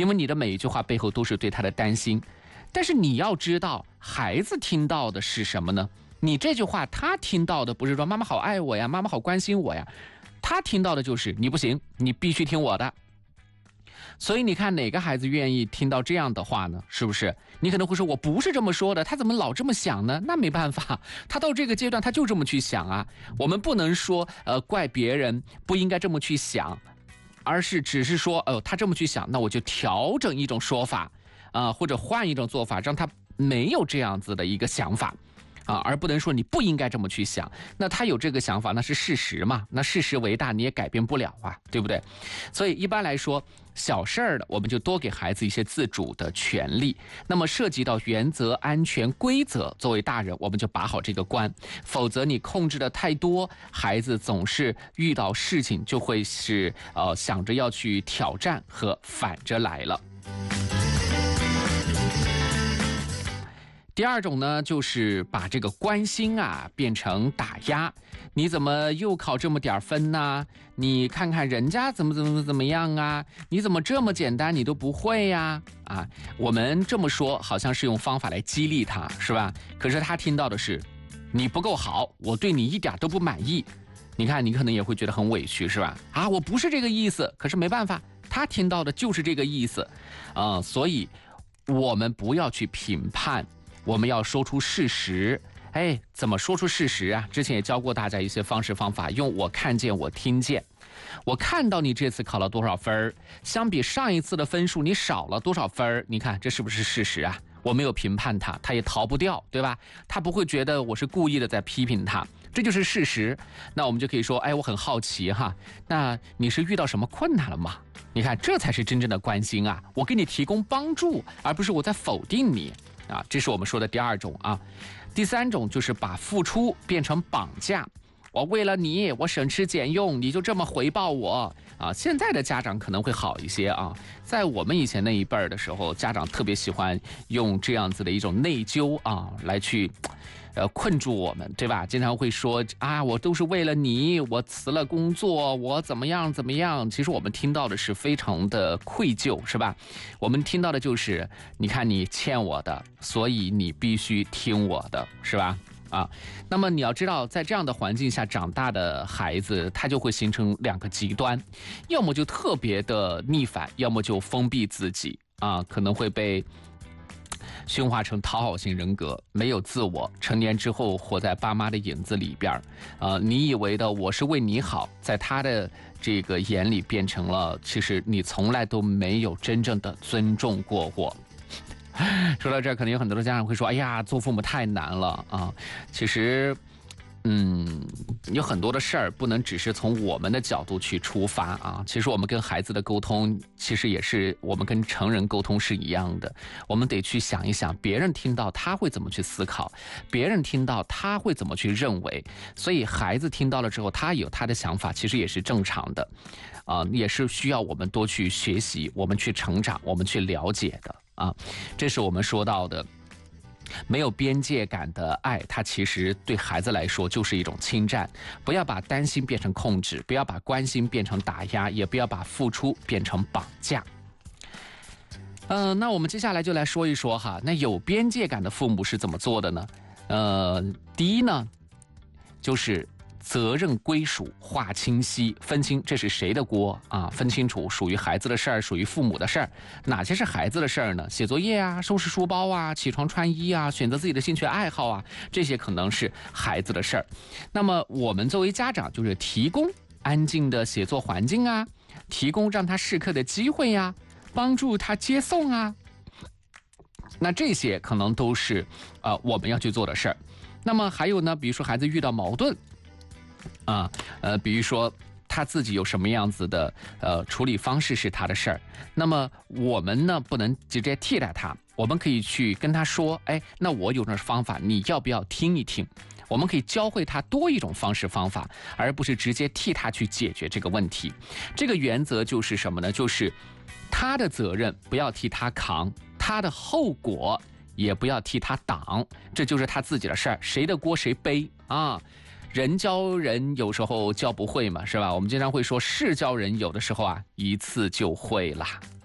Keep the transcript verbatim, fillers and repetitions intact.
因为你的每一句话背后都是对他的担心。但是你要知道，孩子听到的是什么呢？你这句话他听到的不是说妈妈好爱我呀，妈妈好关心我呀，他听到的就是你不行，你必须听我的。所以你看哪个孩子愿意听到这样的话呢？是不是？你可能会说我不是这么说的，他怎么老这么想呢？那没办法，他到这个阶段他就这么去想啊。我们不能说呃怪别人不应该这么去想，而是只是说哦、呃、他这么去想，那我就调整一种说法啊、呃，或者换一种做法，让他没有这样子的一个想法。啊，而不能说你不应该这么去想，那他有这个想法，那是事实嘛？那事实为大，你也改变不了啊，对不对？所以一般来说，小事儿的我们就多给孩子一些自主的权利。那么涉及到原则、安全、规则，作为大人，我们就把好这个关，否则你控制的太多，孩子总是遇到事情就会是呃想着要去挑战和反着来了。第二种呢，就是把这个关心啊变成打压。你怎么又考这么点分呢？你看看人家怎么怎么怎么样啊？你怎么这么简单你都不会呀？啊，我们这么说好像是用方法来激励他，是吧？可是他听到的是你不够好，我对你一点都不满意。你看，你可能也会觉得很委屈，是吧？啊，我不是这个意思，可是没办法，他听到的就是这个意思，啊、呃，所以我们不要去评判。我们要说出事实，哎，怎么说出事实啊？之前也教过大家一些方式方法，用我看见我听见。我看到你这次考了多少分，相比上一次的分数你少了多少分，你看这是不是事实啊？我没有评判他，他也逃不掉，对吧？他不会觉得我是故意的在批评他，这就是事实。那我们就可以说，哎，我很好奇哈，那你是遇到什么困难了吗？你看，这才是真正的关心啊！我给你提供帮助，而不是我在否定你。啊，这是我们说的第二种啊。第三种就是把付出变成绑架，我为了你，我省吃俭用，你就这么回报我啊。现在的家长可能会好一些啊，在我们以前那一辈儿的时候，家长特别喜欢用这样子的一种内疚啊来去呃困住我们，对吧？经常会说啊，我都是为了你，我辞了工作，我怎么样怎么样。其实我们听到的是非常的愧疚，是吧？我们听到的就是你看你欠我的，所以你必须听我的，是吧？啊，那么你要知道，在这样的环境下长大的孩子，他就会形成两个极端，要么就特别的逆反，要么就封闭自己啊，可能会被驯化成讨好型人格，没有自我，成年之后活在爸妈的影子里边，呃，你以为的我是为你好，在他的这个眼里变成了，其实你从来都没有真正的尊重过我。说到这儿，可能有很多的家长会说：“哎呀，做父母太难了啊！”其实，嗯，有很多的事儿不能只是从我们的角度去出发啊。其实我们跟孩子的沟通，其实也是我们跟成人沟通是一样的。我们得去想一想，别人听到他会怎么去思考，别人听到他会怎么去认为。所以孩子听到了之后，他有他的想法，其实也是正常的，啊、呃，也是需要我们多去学习，我们去成长，我们去了解的。啊，这是我们说到的没有边界感的爱，它其实对孩子来说就是一种侵占。不要把担心变成控制，不要把关心变成打压，也不要把付出变成绑架。呃，那我们接下来就来说一说哈，那有边界感的父母是怎么做的呢？呃，第一呢，就是责任归属划清晰，分清这是谁的锅啊？分清楚属于孩子的事儿，属于父母的事儿，哪些是孩子的事儿呢？写作业啊，收拾书包啊，起床穿衣啊，选择自己的兴趣爱好啊，这些可能是孩子的事儿。那么我们作为家长，就是提供安静的写作环境啊，提供让他试课的机会呀、啊，帮助他接送啊。那这些可能都是呃我们要去做的事儿。那么还有呢，比如说孩子遇到矛盾。啊，呃，比如说他自己有什么样子的呃处理方式是他的事儿，那么我们呢不能直接替代他，我们可以去跟他说，哎，那我有这方法，你要不要听一听？我们可以教会他多一种方式方法，而不是直接替他去解决这个问题。这个原则就是什么呢？就是他的责任不要替他扛，他的后果也不要替他挡，这就是他自己的事儿，谁的锅谁背啊。人教人有时候教不会嘛，是吧？我们经常会说事教人，有的时候啊一次就会啦。